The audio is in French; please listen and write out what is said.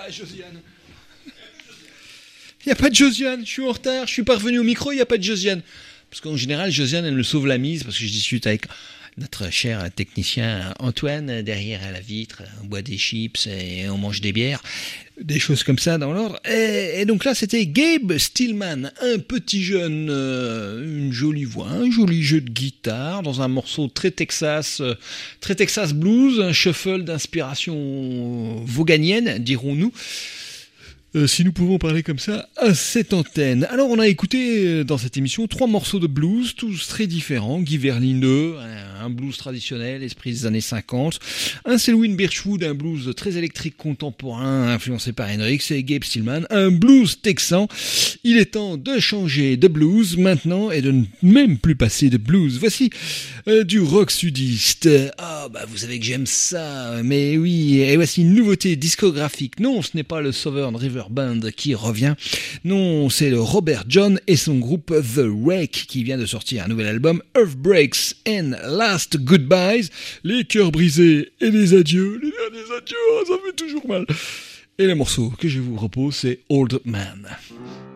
Josiane. Il n'y a pas de Josiane, je suis en retard, je suis pas revenu au micro, il n'y a pas de Josiane. Parce qu'en général, Josiane, elle me sauve la mise, parce que je discute avec notre cher technicien Antoine, derrière à la vitre, on boit des chips et on mange des bières, des choses comme ça dans l'ordre. Et donc là, c'était Gabe Stillman, un petit jeune, une jolie voix, un joli jeu de guitare, dans un morceau très Texas blues, un shuffle d'inspiration vauganienne, dirons-nous. Si nous pouvons parler comme ça à cette antenne. Alors on a écouté dans cette émission 3 morceaux de blues, tous très différents. Guy Verlineux, un blues traditionnel, esprit des années 50. Un Selwyn Birchwood, un blues très électrique contemporain, influencé par Hendrix. Et Gabe Stillman, un blues texan. Il est temps de changer de blues maintenant et de ne même plus passer de blues. Voici du rock sudiste. Ah bah vous savez que j'aime ça, mais oui. Et voici une nouveauté discographique. Non, ce n'est pas le Southern River Band qui revient. Non, c'est le Robert John et son groupe The Wreck qui vient de sortir un nouvel album, Earthbreaks and Last Goodbyes. Les cœurs brisés et les adieux, les derniers adieux, ça fait toujours mal. Et le morceau que je vous propose, c'est Old Man.